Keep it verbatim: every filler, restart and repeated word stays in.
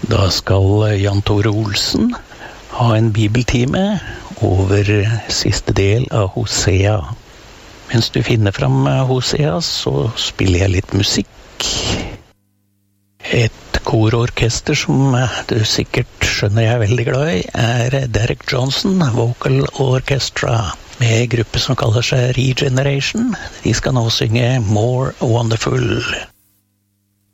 Da skal Jan Tore Olsen ha en bibeltime over siste del av Hosea. Mens du finner fram Hosea, så spiller jeg litt musikk. Et kororkester som du sikkert skjønner jeg er veldig glad i, er Derek Johnson Vocal Orchestra, med gruppe som kaller seg Regeneration. De skal nå synge More Wonderful.